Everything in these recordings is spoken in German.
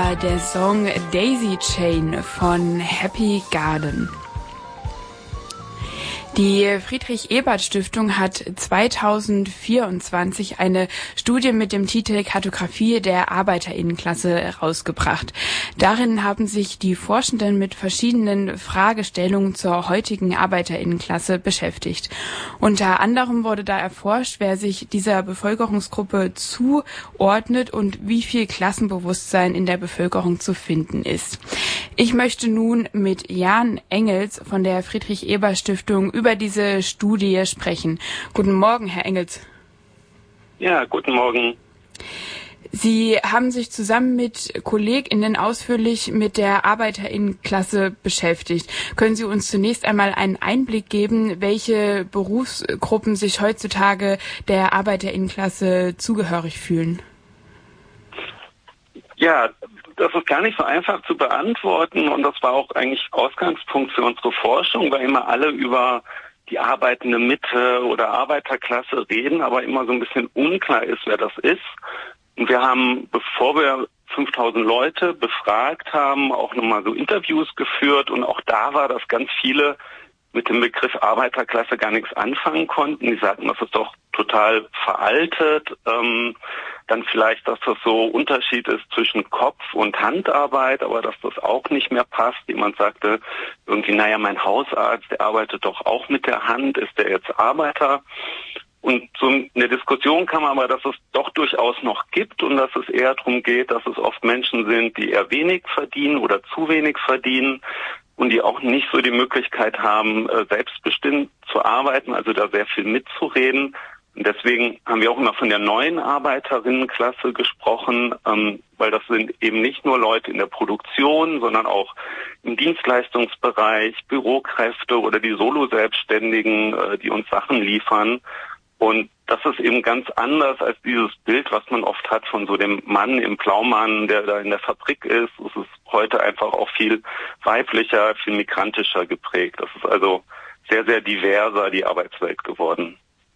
war der Song Daisy Chain von Happy Garden. Die Friedrich-Ebert-Stiftung hat 2024 eine Studie mit dem Titel Kartografie der Arbeiterinnenklasse herausgebracht. Darin haben sich die Forschenden mit verschiedenen Fragestellungen zur heutigen Arbeiterinnenklasse beschäftigt. Unter anderem wurde da erforscht, wer sich dieser Bevölkerungsgruppe zuordnet und wie viel Klassenbewusstsein in der Bevölkerung zu finden ist. Ich möchte nun mit Jan Engels von der Friedrich-Ebert-Stiftung über diese Studie sprechen. Guten Morgen, Herr Engels. Ja, guten Morgen. Sie haben sich zusammen mit KollegInnen ausführlich mit der Arbeiterinnenklasse beschäftigt. Können Sie uns zunächst einmal einen Einblick geben, welche Berufsgruppen sich heutzutage der Arbeiterinnenklasse zugehörig fühlen? Ja, das ist gar nicht so einfach zu beantworten und das war auch eigentlich Ausgangspunkt für unsere Forschung, weil immer alle über die arbeitende Mitte oder Arbeiterklasse reden, aber immer so ein bisschen unklar ist, wer das ist. Und wir haben, bevor wir 5000 Leute befragt haben, auch nochmal so Interviews geführt und auch da war, dass ganz viele mit dem Begriff Arbeiterklasse gar nichts anfangen konnten. Die sagten, das ist doch total veraltet. Dann vielleicht, dass das so Unterschied ist zwischen Kopf- und Handarbeit, aber dass das auch nicht mehr passt. Jemand sagte irgendwie, naja, mein Hausarzt, der arbeitet doch auch mit der Hand, ist der jetzt Arbeiter? Und so in der Diskussion kam aber, dass es doch durchaus noch gibt und dass es eher darum geht, dass es oft Menschen sind, die eher wenig verdienen oder zu wenig verdienen und die auch nicht so die Möglichkeit haben, selbstbestimmt zu arbeiten, also da sehr viel mitzureden. Und deswegen haben wir auch immer von der neuen Arbeiterinnenklasse gesprochen, weil das sind eben nicht nur Leute in der Produktion, sondern auch im Dienstleistungsbereich, Bürokräfte oder die Solo-Selbstständigen, die uns Sachen liefern. Und das ist eben ganz anders als dieses Bild, was man oft hat von so dem Mann im Blaumann, der da in der Fabrik ist. Es ist heute einfach auch viel weiblicher, viel migrantischer geprägt. Das ist also sehr, sehr diverser, die Arbeitswelt geworden.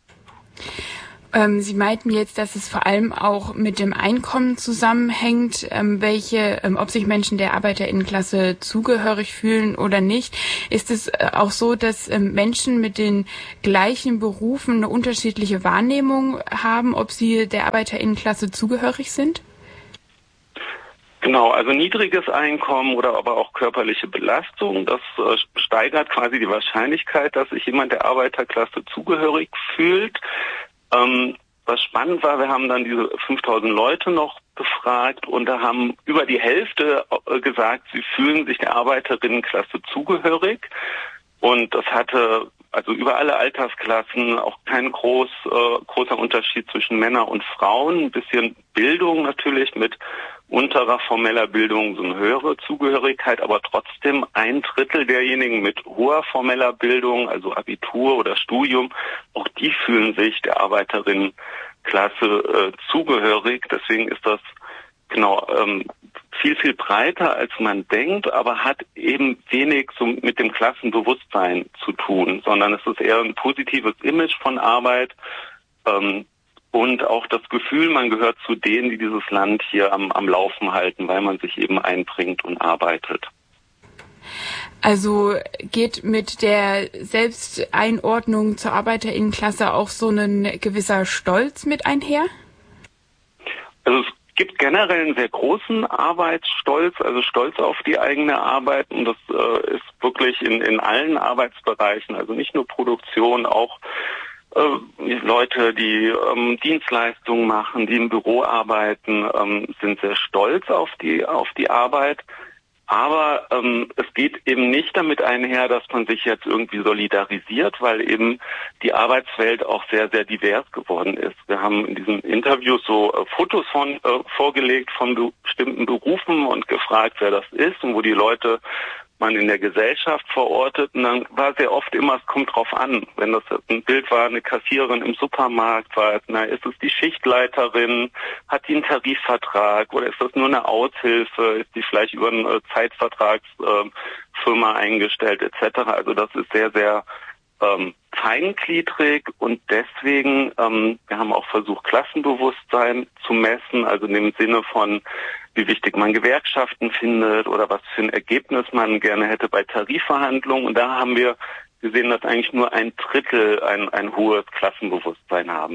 Sie meinten jetzt, dass es vor allem auch mit dem Einkommen zusammenhängt, ob sich Menschen der Arbeiterinnenklasse zugehörig fühlen oder nicht. Ist es auch so, dass Menschen mit den gleichen Berufen eine unterschiedliche Wahrnehmung haben, ob sie der Arbeiterinnenklasse zugehörig sind? Genau, also niedriges Einkommen oder aber auch körperliche Belastung, das steigert quasi die Wahrscheinlichkeit, dass sich jemand der Arbeiterklasse zugehörig fühlt. Was spannend war, wir haben dann diese 5000 Leute noch befragt und da haben über die Hälfte gesagt, sie fühlen sich der Arbeiterinnenklasse zugehörig und das hatte also über alle Altersklassen auch kein großer Unterschied zwischen Männern und Frauen, ein bisschen Bildung natürlich mit unterer formeller Bildung so eine höhere Zugehörigkeit, aber trotzdem 1/3 derjenigen mit hoher formeller Bildung, also Abitur oder Studium, auch die fühlen sich der Arbeiterinnenklasse zugehörig. Deswegen ist das viel, viel breiter, als man denkt, aber hat eben wenig so mit dem Klassenbewusstsein zu tun, sondern es ist eher ein positives Image von Arbeit, und auch das Gefühl, man gehört zu denen, die dieses Land hier am Laufen halten, weil man sich eben einbringt und arbeitet. Also geht mit der Selbsteinordnung zur Arbeiterinnenklasse auch so ein gewisser Stolz mit einher? Also es gibt generell einen sehr großen Arbeitsstolz, also Stolz auf die eigene Arbeit und das ist wirklich in allen Arbeitsbereichen, also nicht nur Produktion, auch Leute, die Dienstleistungen machen, die im Büro arbeiten, sind sehr stolz auf die Arbeit. Aber es geht eben nicht damit einher, dass man sich jetzt irgendwie solidarisiert, weil eben die Arbeitswelt auch sehr, sehr divers geworden ist. Wir haben in diesen Interviews so Fotos vorgelegt von bestimmten Berufen und gefragt, wer das ist und wo die Leute man in der Gesellschaft verortet. Und dann war sehr oft immer, es kommt drauf an. Wenn das ein Bild war, eine Kassiererin im Supermarkt, war es, ist es die Schichtleiterin, hat die einen Tarifvertrag oder ist das nur eine Aushilfe, ist die vielleicht über eine Zeitvertragsfirma eingestellt etc. Also das ist sehr, sehr feingliedrig und deswegen, wir haben auch versucht, Klassenbewusstsein zu messen, also in dem Sinne von, wie wichtig man Gewerkschaften findet oder was für ein Ergebnis man gerne hätte bei Tarifverhandlungen. Und da haben wir gesehen, dass eigentlich nur ein Drittel ein hohes Klassenbewusstsein haben.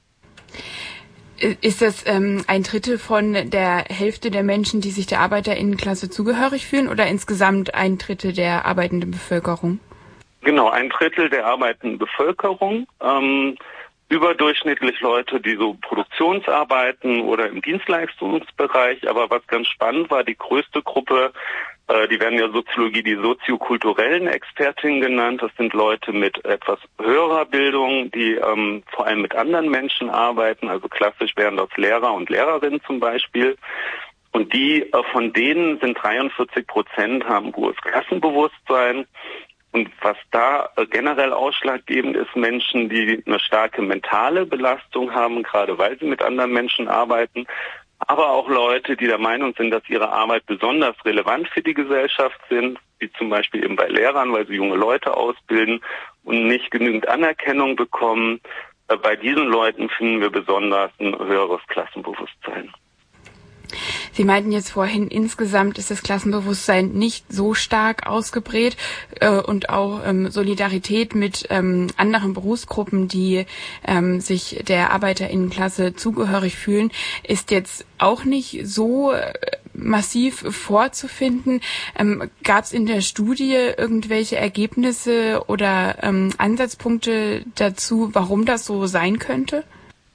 Ist das ein Drittel von der Hälfte der Menschen, die sich der ArbeiterInnenklasse zugehörig fühlen, oder insgesamt ein Drittel der arbeitenden Bevölkerung? Genau, ein Drittel der arbeitenden Bevölkerung. Überdurchschnittlich Leute, die so Produktionsarbeiten oder im Dienstleistungsbereich. Aber was ganz spannend war, die größte Gruppe, die werden ja Soziologie die soziokulturellen Expertinnen genannt. Das sind Leute mit etwas höherer Bildung, die vor allem mit anderen Menschen arbeiten. Also klassisch wären das Lehrer und Lehrerinnen zum Beispiel. Und die von denen sind 43% haben hohes Klassenbewusstsein. Und was da generell ausschlaggebend ist, Menschen, die eine starke mentale Belastung haben, gerade weil sie mit anderen Menschen arbeiten, aber auch Leute, die der Meinung sind, dass ihre Arbeit besonders relevant für die Gesellschaft sind, wie zum Beispiel eben bei Lehrern, weil sie junge Leute ausbilden und nicht genügend Anerkennung bekommen. Bei diesen Leuten finden wir besonders ein höheres Klassenbewusstsein. Sie meinten jetzt vorhin, insgesamt ist das Klassenbewusstsein nicht so stark ausgeprägt und auch Solidarität mit anderen Berufsgruppen, die sich der ArbeiterInnenklasse zugehörig fühlen, ist jetzt auch nicht so massiv vorzufinden. Gab es in der Studie irgendwelche Ergebnisse oder Ansatzpunkte dazu, warum das so sein könnte?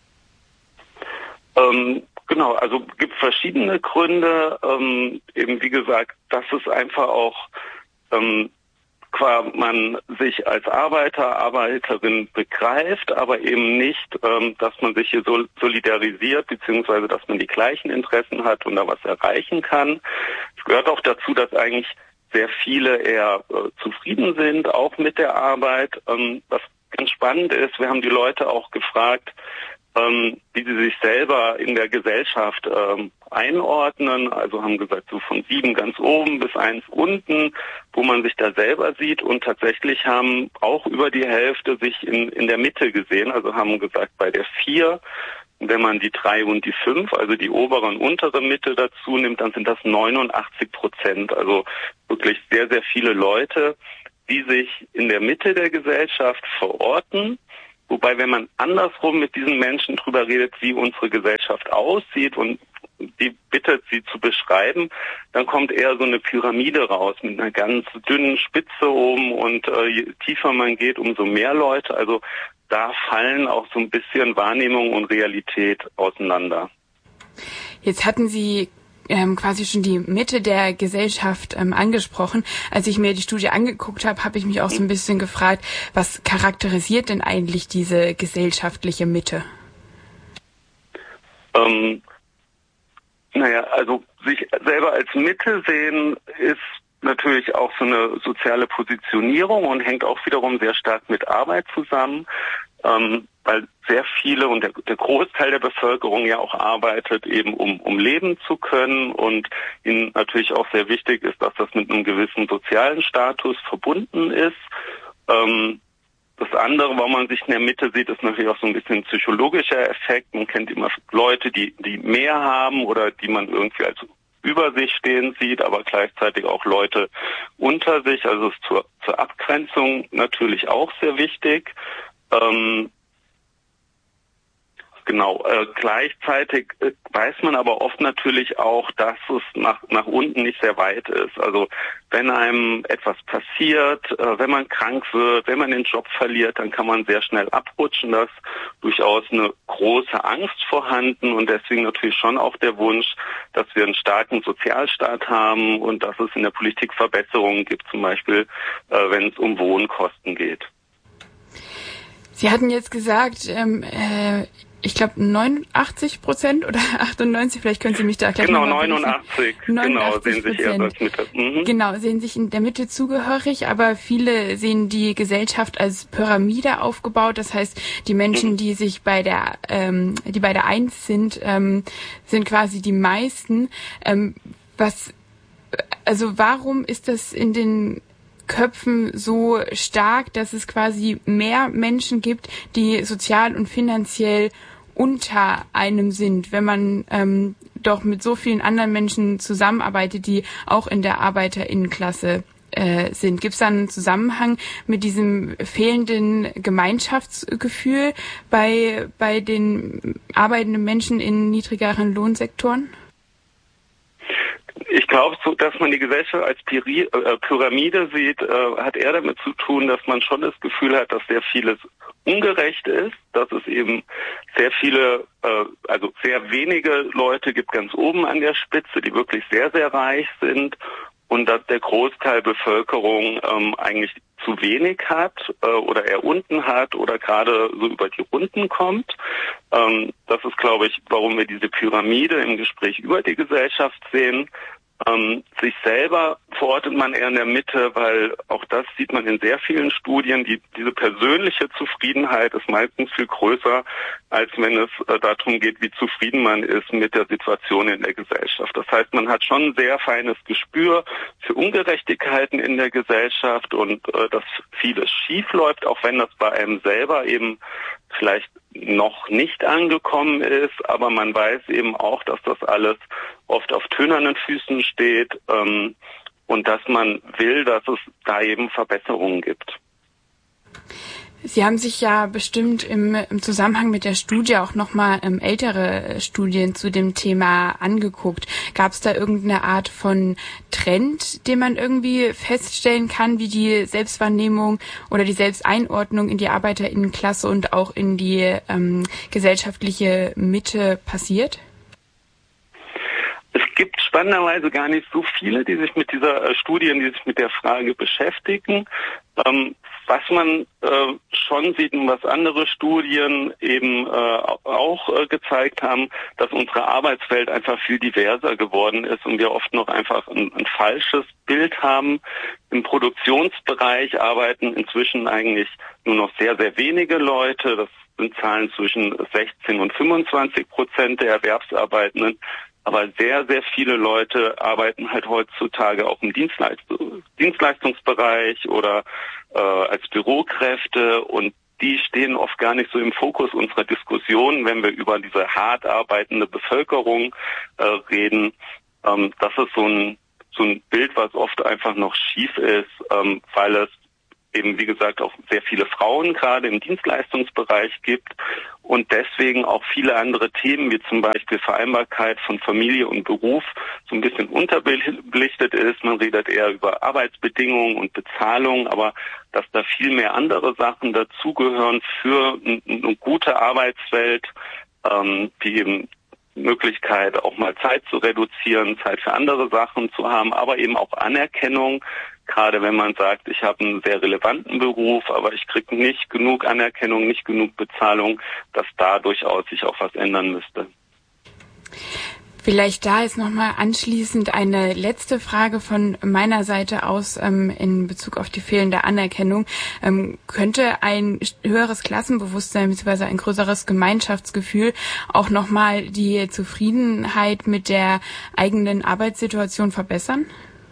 Genau, also gibt verschiedene Gründe. Eben wie gesagt, dass es einfach auch man sich als Arbeiter, Arbeiterin begreift, aber eben nicht, dass man sich hier solidarisiert, beziehungsweise dass man die gleichen Interessen hat und da was erreichen kann. Es gehört auch dazu, dass eigentlich sehr viele eher zufrieden sind, auch mit der Arbeit. Was ganz spannend ist, wir haben die Leute auch gefragt, wie sie sich selber in der Gesellschaft einordnen. Also haben gesagt, so von 7 ganz oben bis 1 unten, wo man sich da selber sieht. Und tatsächlich haben auch über die Hälfte sich in der Mitte gesehen. Also haben gesagt, bei der 4, wenn man die 3 und die 5, also die obere und untere Mitte dazu nimmt, dann sind das 89%. Also wirklich sehr, sehr viele Leute, die sich in der Mitte der Gesellschaft verorten. Wobei, wenn man andersrum mit diesen Menschen drüber redet, wie unsere Gesellschaft aussieht und die bittet, sie zu beschreiben, dann kommt eher so eine Pyramide raus mit einer ganz dünnen Spitze oben und je tiefer man geht, umso mehr Leute. Also da fallen auch so ein bisschen Wahrnehmung und Realität auseinander. Jetzt hatten Sie quasi schon die Mitte der Gesellschaft angesprochen. Als ich mir die Studie angeguckt habe, habe ich mich auch so ein bisschen gefragt, was charakterisiert denn eigentlich diese gesellschaftliche Mitte? Also sich selber als Mitte sehen ist natürlich auch so eine soziale Positionierung und hängt auch wiederum sehr stark mit Arbeit zusammen. Weil sehr viele und der Großteil der Bevölkerung ja auch arbeitet, eben um leben zu können und ihnen natürlich auch sehr wichtig ist, dass das mit einem gewissen sozialen Status verbunden ist. Das andere, warum man sich in der Mitte sieht, ist natürlich auch so ein bisschen ein psychologischer Effekt. Man kennt immer Leute, die mehr haben oder die man irgendwie als über sich stehen sieht, aber gleichzeitig auch Leute unter sich. Also es ist zur Abgrenzung natürlich auch sehr wichtig. Gleichzeitig weiß man aber oft natürlich auch, dass es nach unten nicht sehr weit ist. Also wenn einem etwas passiert, wenn man krank wird, wenn man den Job verliert, dann kann man sehr schnell abrutschen. Da ist durchaus eine große Angst vorhanden und deswegen natürlich schon auch der Wunsch, dass wir einen starken Sozialstaat haben und dass es in der Politik Verbesserungen gibt, zum Beispiel wenn es um Wohnkosten geht. Sie hatten jetzt gesagt, ich glaube 89% oder 98%, vielleicht können Sie mich da gleich Genau, 89 genau, sehen sich eher als Mitte. Genau, sehen sich in der Mitte zugehörig, aber viele sehen die Gesellschaft als Pyramide aufgebaut. Das heißt, die Menschen, die sich bei der 1 sind, sind quasi die meisten. Warum ist das in den Köpfen so stark, dass es quasi mehr Menschen gibt, die sozial und finanziell unter einem sind, wenn man doch mit so vielen anderen Menschen zusammenarbeitet, die auch in der ArbeiterInnenklasse sind. Gibt es da einen Zusammenhang mit diesem fehlenden Gemeinschaftsgefühl bei den arbeitenden Menschen in niedrigeren Lohnsektoren? Ich glaube, so, dass man die Gesellschaft als Pyramide sieht, hat eher damit zu tun, dass man schon das Gefühl hat, dass sehr vieles ungerecht ist, dass es eben sehr viele, also sehr wenige Leute gibt ganz oben an der Spitze, die wirklich sehr, sehr reich sind und dass der Großteil Bevölkerung eigentlich zu wenig hat oder eher unten hat oder gerade so über die Runden kommt. Das ist, glaube ich, warum wir diese Pyramide im Gespräch über die Gesellschaft sehen. Sich selber verortet man eher in der Mitte, weil auch das sieht man in sehr vielen Studien. Diese persönliche Zufriedenheit ist meistens viel größer, als wenn es darum geht, wie zufrieden man ist mit der Situation in der Gesellschaft. Das heißt, man hat schon ein sehr feines Gespür für Ungerechtigkeiten in der Gesellschaft und dass vieles schief läuft, auch wenn das bei einem selber eben vielleicht noch nicht angekommen ist, aber man weiß eben auch, dass das alles oft auf tönernen Füßen steht und dass man will, dass es da eben Verbesserungen gibt. Sie haben sich ja bestimmt im Zusammenhang mit der Studie auch nochmal ältere Studien zu dem Thema angeguckt. Gab es da irgendeine Art von Trend, den man irgendwie feststellen kann, wie die Selbstwahrnehmung oder die Selbsteinordnung in die ArbeiterInnenklasse und auch in die gesellschaftliche Mitte passiert? Es gibt spannenderweise gar nicht so viele, die sich mit dieser Studien, die sich mit der Frage beschäftigen. Was man schon sieht und was andere Studien eben auch gezeigt haben, dass unsere Arbeitswelt einfach viel diverser geworden ist und wir oft noch einfach ein falsches Bild haben. Im Produktionsbereich arbeiten inzwischen eigentlich nur noch sehr, sehr wenige Leute. Das sind Zahlen zwischen 16 und 25% der Erwerbsarbeitenden. Aber sehr, sehr viele Leute arbeiten halt heutzutage auch im Dienstleistungsbereich oder als Bürokräfte und die stehen oft gar nicht so im Fokus unserer Diskussion, wenn wir über diese hart arbeitende Bevölkerung reden. Das ist so ein Bild, was oft einfach noch schief ist, weil es eben, wie gesagt, auch sehr viele Frauen gerade im Dienstleistungsbereich gibt und deswegen auch viele andere Themen, wie zum Beispiel Vereinbarkeit von Familie und Beruf, so ein bisschen unterbelichtet ist. Man redet eher über Arbeitsbedingungen und Bezahlung, aber dass da viel mehr andere Sachen dazugehören für eine gute Arbeitswelt, die eben Möglichkeit, auch mal Zeit zu reduzieren, Zeit für andere Sachen zu haben, aber eben auch Anerkennung. Gerade wenn man sagt, ich habe einen sehr relevanten Beruf, aber ich kriege nicht genug Anerkennung, nicht genug Bezahlung, dass da durchaus sich auch was ändern müsste. Vielleicht da jetzt nochmal anschließend eine letzte Frage von meiner Seite aus in Bezug auf die fehlende Anerkennung. Könnte ein höheres Klassenbewusstsein bzw. ein größeres Gemeinschaftsgefühl auch nochmal die Zufriedenheit mit der eigenen Arbeitssituation verbessern?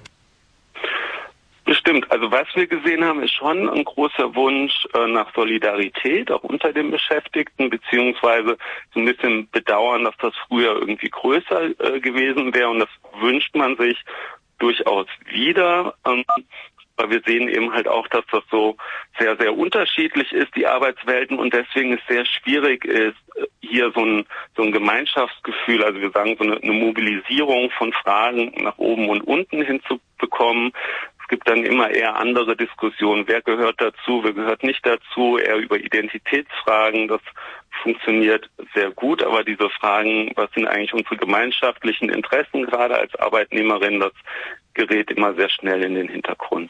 Bestimmt. Also was wir gesehen haben, ist schon ein großer Wunsch nach Solidarität, auch unter den Beschäftigten, beziehungsweise so ein bisschen Bedauern, dass das früher irgendwie größer gewesen wäre. Und das wünscht man sich durchaus wieder. Aber wir sehen eben halt auch, dass das so sehr, sehr unterschiedlich ist, die Arbeitswelten. Und deswegen es sehr schwierig ist, hier so ein Gemeinschaftsgefühl, also wir sagen so eine Mobilisierung von Fragen nach oben und unten hinzubekommen. Es gibt dann immer eher andere Diskussionen. Wer gehört dazu, wer gehört nicht dazu? Eher über Identitätsfragen. Das funktioniert sehr gut. Aber diese Fragen, was sind eigentlich unsere gemeinschaftlichen Interessen, gerade als Arbeitnehmerin, das gerät immer sehr schnell in den Hintergrund.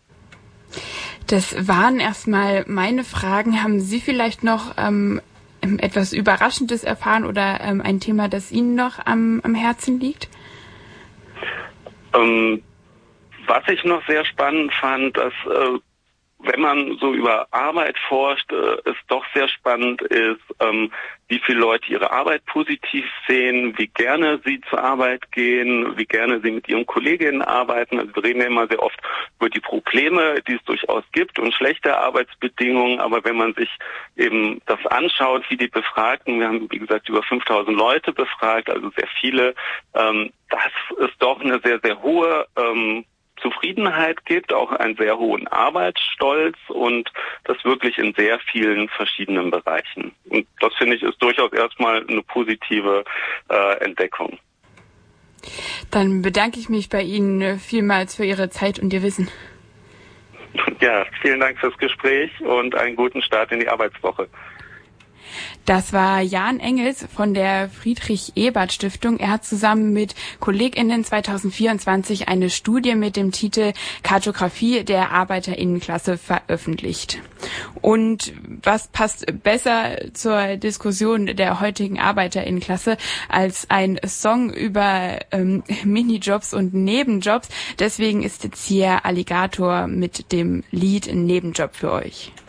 Das waren erstmal meine Fragen. Haben Sie vielleicht noch etwas Überraschendes erfahren oder ein Thema, das Ihnen noch am Herzen liegt? Was ich noch sehr spannend fand, dass wenn man so über Arbeit forscht, es doch sehr spannend ist, wie viele Leute ihre Arbeit positiv sehen, wie gerne sie zur Arbeit gehen, wie gerne sie mit ihren Kolleginnen arbeiten. Also wir reden ja immer sehr oft über die Probleme, die es durchaus gibt und schlechte Arbeitsbedingungen. Aber wenn man sich eben das anschaut, wie die Befragten, wir haben wie gesagt über 5000 Leute befragt, also sehr viele, dass es doch eine sehr, sehr hohe Zufriedenheit gibt, auch einen sehr hohen Arbeitsstolz und das wirklich in sehr vielen verschiedenen Bereichen. Und das finde ich ist durchaus erstmal eine positive Entdeckung. Dann bedanke ich mich bei Ihnen vielmals für Ihre Zeit und Ihr Wissen. Ja, vielen Dank fürs Gespräch und einen guten Start in die Arbeitswoche. Das war Jan Engels von der Friedrich-Ebert-Stiftung. Er hat zusammen mit KollegInnen 2024 eine Studie mit dem Titel Kartografie der ArbeiterInnenklasse veröffentlicht. Und was passt besser zur Diskussion der heutigen ArbeiterInnenklasse als ein Song über Minijobs und Nebenjobs? Deswegen ist jetzt hier Alligator mit dem Lied Nebenjob für euch.